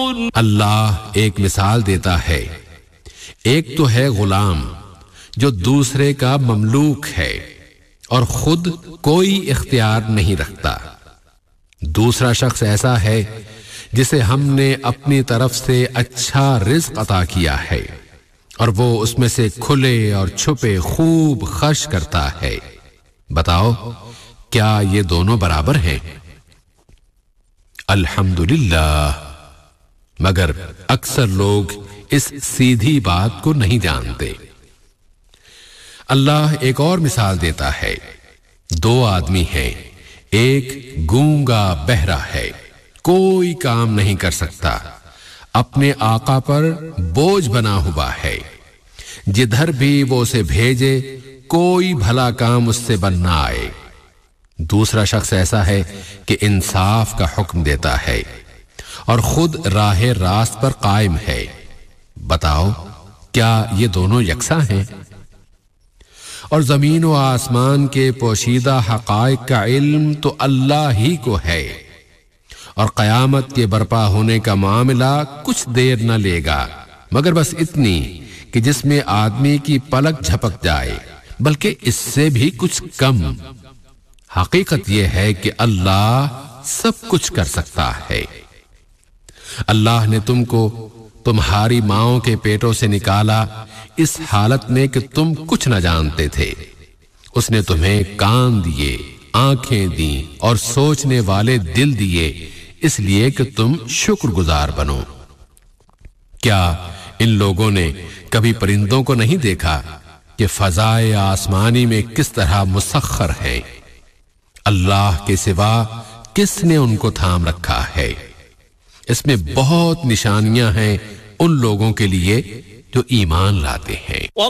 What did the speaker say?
اللہ ایک مثال دیتا ہے، ایک تو ہے غلام جو دوسرے کا مملوک ہے اور خود کوئی اختیار نہیں رکھتا، دوسرا شخص ایسا ہے جسے ہم نے اپنی طرف سے اچھا رزق عطا کیا ہے اور وہ اس میں سے کھلے اور چھپے خوب خرچ کرتا ہے، بتاؤ کیا یہ دونوں برابر ہیں؟ الحمدللہ، مگر اکثر لوگ اس سیدھی بات کو نہیں جانتے۔ اللہ ایک اور مثال دیتا ہے، دو آدمی ہیں، ایک گونگا بہرا ہے، کوئی کام نہیں کر سکتا، اپنے آقا پر بوجھ بنا ہوا ہے، جدھر بھی وہ اسے بھیجے کوئی بھلا کام اس سے بن نہ آئے۔ دوسرا شخص ایسا ہے کہ انصاف کا حکم دیتا ہے اور خود راہ راست پر قائم ہے، بتاؤ کیا یہ دونوں یکساں ہیں؟ اور زمین و آسمان کے پوشیدہ حقائق کا علم تو اللہ ہی کو ہے، اور قیامت کے برپا ہونے کا معاملہ کچھ دیر نہ لے گا، مگر بس اتنی کہ جس میں آدمی کی پلک جھپک جائے، بلکہ اس سے بھی کچھ کم۔ حقیقت یہ ہے کہ اللہ سب کچھ کر سکتا ہے۔ اللہ نے تم کو تمہاری ماؤں کے پیٹوں سے نکالا اس حالت میں کہ تم کچھ نہ جانتے تھے، اس نے تمہیں کان دیے، آنکھیں دیں اور سوچنے والے دل دیے، اس لیے کہ تم شکر گزار بنو۔ کیا ان لوگوں نے کبھی پرندوں کو نہیں دیکھا کہ فضائے آسمانی میں کس طرح مسخر ہیں؟ اللہ کے سوا کس نے ان کو تھام رکھا ہے؟ اس میں بہت نشانیاں ہیں ان لوگوں کے لیے جو ایمان لاتے ہیں۔